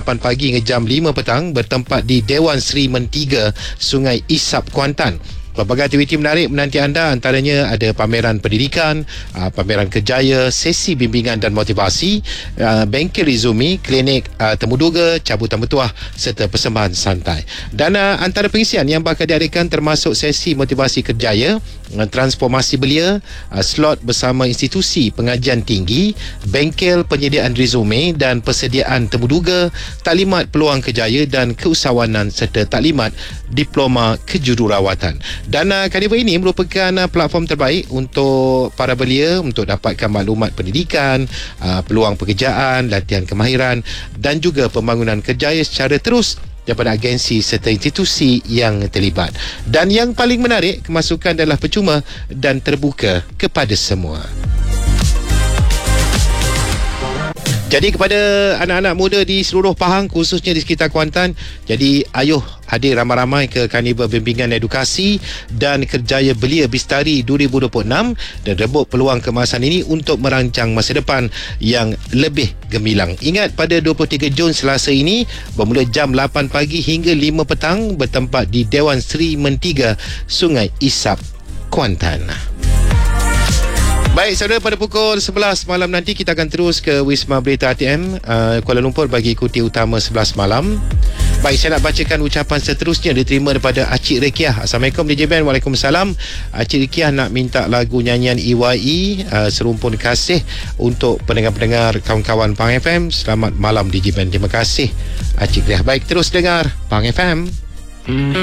8 pagi hingga jam 5 petang bertempat di Dewan Seri Mentiga, Sungai Isap, Kuantan. Pelbagai aktiviti menarik menanti anda, antaranya ada pameran pendidikan, pameran kerjaya, sesi bimbingan dan motivasi, bengkel Rizumi, klinik temuduga, cabutan bertuah serta persembahan santai. Dan antara pengisian yang bakal diadakan termasuk sesi motivasi kerjaya, transformasi belia, slot bersama institusi pengajian tinggi, bengkel penyediaan resume dan persediaan temuduga, taklimat peluang kerjaya dan keusahawanan serta taklimat diploma kejururawatan. Dan Carnival ini merupakan platform terbaik untuk para belia untuk dapatkan maklumat pendidikan, peluang pekerjaan, latihan kemahiran dan juga pembangunan kerjaya secara terus daripada agensi serta institusi yang terlibat. Dan yang paling menarik, kemasukan adalah percuma dan terbuka kepada semua. Jadi kepada anak-anak muda di seluruh Pahang, khususnya di sekitar Kuantan, jadi ayuh hadir ramai-ramai ke Karnival Bimbingan Edukasi dan Kerjaya Belia Bistari 2026 dan rebut peluang kemasan ini untuk merancang masa depan yang lebih gemilang. Ingat, pada 23 Jun Selasa ini bermula jam 8 pagi hingga 5 petang bertempat di Dewan Seri Mentiga, Sungai Isap, Kuantan. Baik, saudara, pada pukul 11 malam nanti kita akan terus ke Wisma Berita ATM Kuala Lumpur bagi ikuti utama 11 malam. Baik, saya nak bacakan ucapan seterusnya diterima daripada Acik Rekiah. Assalamualaikum DJ Ben. Waalaikumsalam. Acik Rekiah nak minta lagu nyanyian EYE Serumpun Kasih untuk pendengar-pendengar kawan-kawan Pahang FM. Selamat malam DJ Ben. Terima kasih Acik Rekiah. Baik, terus dengar Pahang FM.